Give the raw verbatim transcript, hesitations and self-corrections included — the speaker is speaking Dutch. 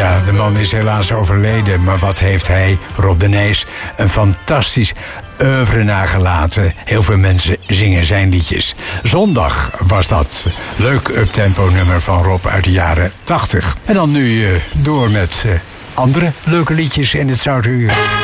Ja, de man is helaas overleden, maar wat heeft hij, Rob de Nijs, een fantastisch oeuvre nagelaten. Heel veel mensen zingen zijn liedjes. Zondag was dat. Leuk uptempo nummer van Rob uit de jaren tachtig. En dan nu uh, door met uh, andere leuke liedjes in het Zoute Uur.